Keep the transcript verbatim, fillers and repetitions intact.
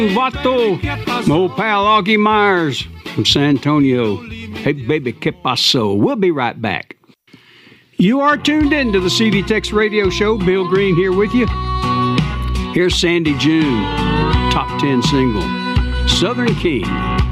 Vato, my old pal Augie Myers from San Antonio. Hey, baby, que paso? We'll be right back. You are tuned in to the C D Tex Radio Show. Bill Green here with you. Here's Sandy June, top ten single, Southern King.